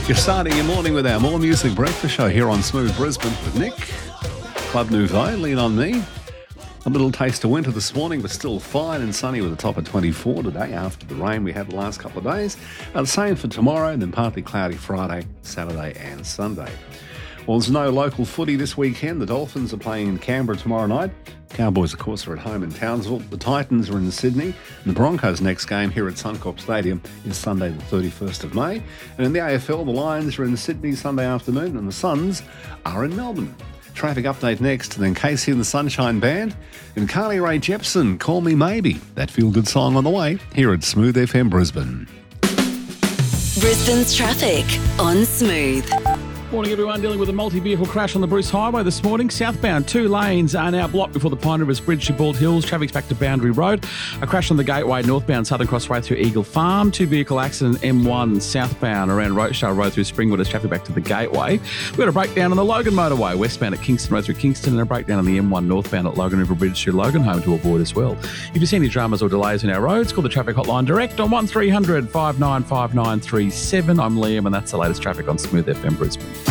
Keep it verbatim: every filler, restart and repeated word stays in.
You're starting your morning with our More Music Breakfast Show here on Smooth Brisbane with Nick. Club Nouveau, Lean On Me. A little taste of winter this morning, but still fine and sunny with a top of twenty-four today after the rain we had the last couple of days. Uh, the same for tomorrow, and then partly cloudy Friday, Saturday and Sunday. Well, there's no local footy this weekend. The Dolphins are playing in Canberra tomorrow night. Cowboys, of course, are at home in Townsville. The Titans are in Sydney. And the Broncos' next game here at Suncorp Stadium is Sunday the thirty-first of May. And in the A F L, the Lions are in Sydney Sunday afternoon and the Suns are in Melbourne. Traffic update next, and then Casey and the Sunshine Band and Carly Rae Jepsen, Call Me Maybe. That feel-good song on the way here at Smooth F M Brisbane. Brisbane's traffic on Smooth. Morning everyone, dealing with a multi-vehicle crash on the Bruce Highway this morning. Southbound, two lanes are now blocked before the Pine Rivers Bridge to Bald Hills. Traffic's back to Boundary Road. A crash on the Gateway, northbound Southern Cross Way through Eagle Farm. Two vehicle accident M one southbound around Rochdale Road through Springwood as traffic back to the Gateway. We've got a breakdown on the Logan Motorway, westbound at Kingston Road through Kingston, and a breakdown on the M one northbound at Logan River Bridge through Logan Home to avoid as well. If you see any dramas or delays in our roads, call the traffic hotline direct on one three hundred five nine five nine three seven. I'm Liam and that's the latest traffic on Smooth F M Brisbane.